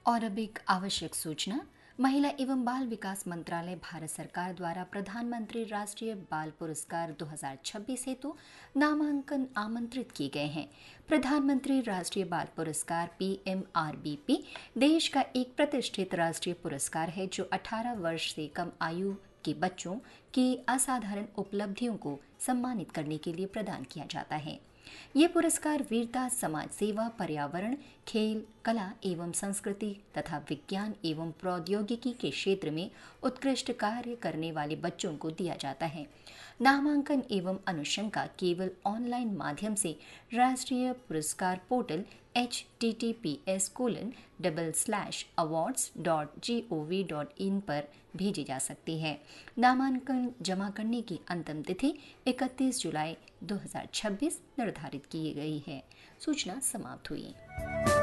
और अब एक आवश्यक सूचना। महिला एवं बाल विकास मंत्रालय भारत सरकार द्वारा प्रधानमंत्री राष्ट्रीय बाल पुरस्कार 2026 हेतु नामांकन आमंत्रित किए गए हैं। प्रधानमंत्री राष्ट्रीय बाल पुरस्कार PMRBP देश का एक प्रतिष्ठित राष्ट्रीय पुरस्कार है जो 18 वर्ष से कम आयु के बच्चों की असाधारण उपलब्धियों को सम्मानित करने के लिए प्रदान किया जाता है। ये पुरस्कार वीरता, समाज सेवा, पर्यावरण, खेल, कला एवं संस्कृति तथा विज्ञान एवं प्रौद्योगिकी के क्षेत्र में उत्कृष्ट कार्य करने वाले बच्चों को दिया जाता है। नामांकन एवं अनुशंसा केवल ऑनलाइन माध्यम से राष्ट्रीय पुरस्कार पोर्टल https://awards.gov.in पर भेजी जा सकती है। नामांकन जमा करने की अंतिम तिथि 31 जुलाई 2026 निर्धारित की गई है। सूचना समाप्त हुई।